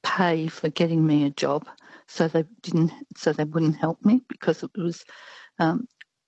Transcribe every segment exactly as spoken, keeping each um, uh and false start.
pay for getting me a job, so they didn't, so they wouldn't help me because it was. Um,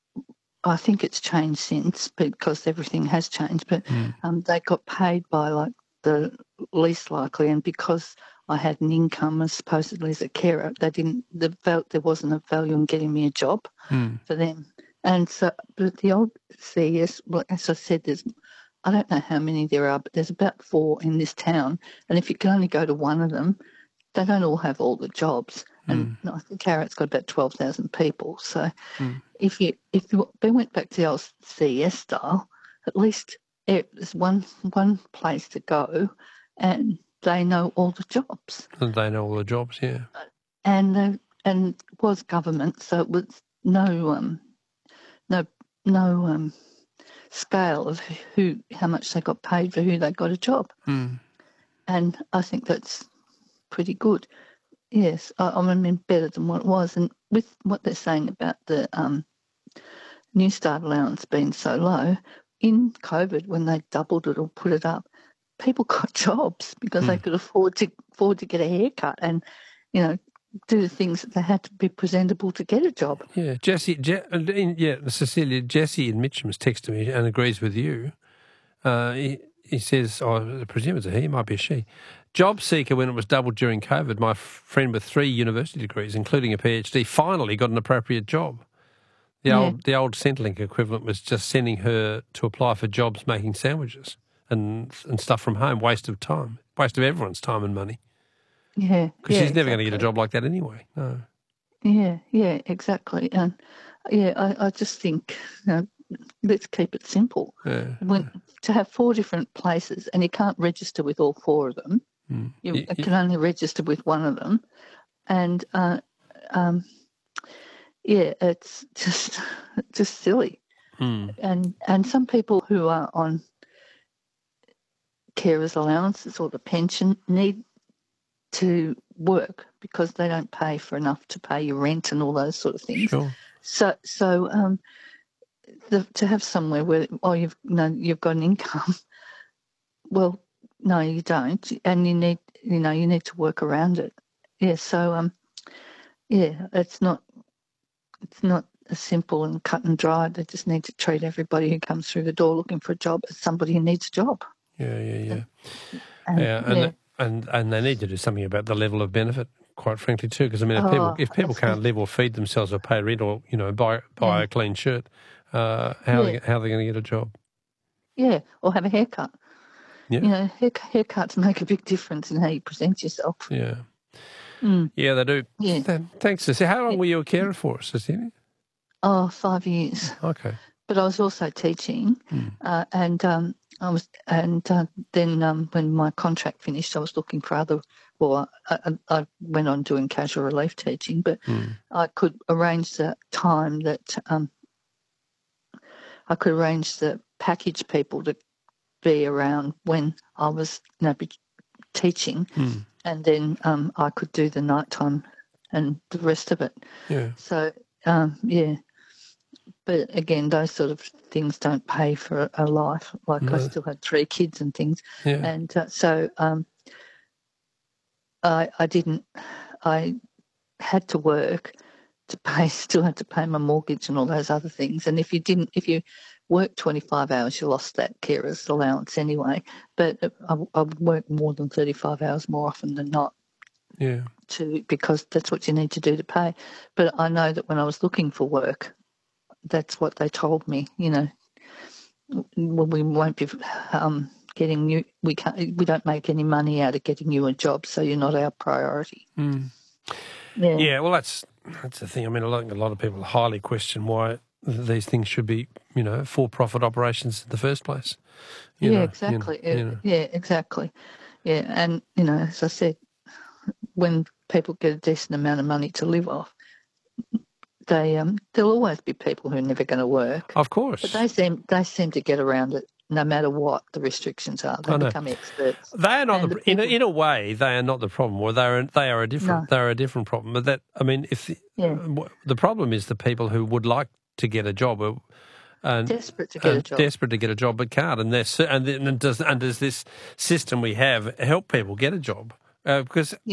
I think it's changed since because everything has changed, but Mm. um, they got paid by like the least likely, and because I had an income as supposedly as a carer, they didn't. The val- there wasn't a value in getting me a job Mm. for them, and so but the old C E S, well, as I said, there's I don't know how many there are, but there's about four in this town, and if you can only go to one of them, they don't all have all the jobs. And Mm. I think Carrot's got about twelve thousand people, so. Mm. If you if you they went back to the old C E S style, at least there's one one place to go, and they know all the jobs. And they know all the jobs, yeah. And uh, and it was government, so it was no um no no um scale of who how much they got paid for who they got a job. Mm. And I think that's pretty good. Yes, I, I mean better than what it was. And with what they're saying about the um. New Start allowance being so low, in COVID when they doubled it or put it up, people got jobs because Mm. they could afford to afford to get a haircut and, you know, do the things that they had to be presentable to get a job. Yeah, Jesse, Je- yeah, Cecilia, Jesse in Mitcham's texted me and agrees with you. Uh, he, he says, oh, I presume it's a he, it might be a she. Job seeker when it was doubled during COVID. My f- friend with three university degrees, including a PhD, finally got an appropriate job. The Yeah. old the old Centrelink equivalent was just sending her to apply for jobs making sandwiches and and stuff from home. Waste of time, waste of everyone's time and money. Yeah, Because yeah, she's never exactly. going to get a job like that anyway. No. Yeah, yeah, exactly. And yeah, I, I just think, you know, let's keep it simple. Yeah. When to have four different places and you can't register with all four of them, Mm. you Y- y- can only register with one of them, and uh, um, yeah, it's just just silly. Mm. And and some people who are on carers allowances or the pension need to work because they don't pay for enough to pay your rent and all those sort of things. Sure. So so um, the, to have somewhere where oh you've you know, you've got an income, well no you don't, and you need you know you need to work around it. Yeah. So um yeah, it's not it's not as simple and cut and dry. They just need to treat everybody who comes through the door looking for a job as somebody who needs a job. Yeah, yeah, yeah. And, Yeah, and yeah. and and they need to do something about the level of benefit, quite frankly, too. Because I mean, if Oh, people if people that's can't it. live or feed themselves or pay rent or you know buy buy Yeah. a clean shirt, uh, how are Yeah. they, how are they going to get a job? Yeah, or have a haircut. Yeah, You know, hair, haircuts make a big difference in how you present yourself. yeah, Mm. yeah. They do. Yeah. Th- Thanks, Cecilia. How long were you a carer for, Cecilia? Oh, five years. Okay. But I was also teaching, Hmm. uh, and um, I was, and uh, then um, when my contract finished, I was looking for other. Well, I, I, I went on doing casual relief teaching, but Hmm. I could arrange the time that um, I could arrange the package people to be around when I was, you know, be teaching, Hmm. and then um, I could do the nighttime and the rest of it. Yeah. So um, yeah, but again, those sort of things don't pay for a life. Like I No. still had three kids and things, Yeah. and uh, so um, I I didn't. I had to work to pay. Still had to pay my mortgage and all those other things. And if you didn't, if you worked twenty-five hours, you lost that carer's allowance anyway. But I, I would work more than thirty-five hours more often than not. Yeah. To because that's what you need to do to pay. But I know that when I was looking for work, that's what they told me. You know, well, we won't be um, getting you. We can't. We don't make any money out of getting you a job, so you're not our priority. Mm. Yeah. Yeah. Well, that's that's the thing. I mean, I think a lot of people highly question why these things should be, you know, for-profit operations in the first place. You yeah. know, Exactly. You know, you know. Yeah. Exactly. Yeah. And you know, as I said, when people get a decent amount of money to live off, they um there'll always be people who are never going to work. Of course. But they seem they seem to get around it no matter what the restrictions are. They become experts. They are not And the, the in a, people, in a way they are not the problem, or they are they are a different no, they are a different problem. But that I mean, if the, yeah, the problem is the people who would like to get a job are, and desperate to get a and job. desperate to get a job but can't, and there's and then does and does this system we have help people get a job uh, because